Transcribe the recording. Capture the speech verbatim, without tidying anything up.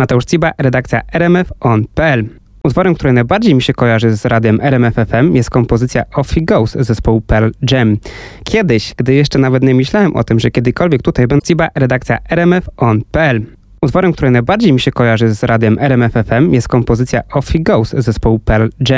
Mateusz Ciba, redakcja R M F kropka on kropka p l. Utworem, który najbardziej mi się kojarzy z radiem R M F F M, jest kompozycja Off He Goes zespołu Pearl Jam. Kiedyś, gdy jeszcze nawet nie myślałem o tym, że kiedykolwiek tutaj będę, Ciba, redakcja R M F kropka on kropka p l. Utworem, który najbardziej mi się kojarzy z radiem R M F F M, jest kompozycja Off He Goes zespołu Pearl Jam.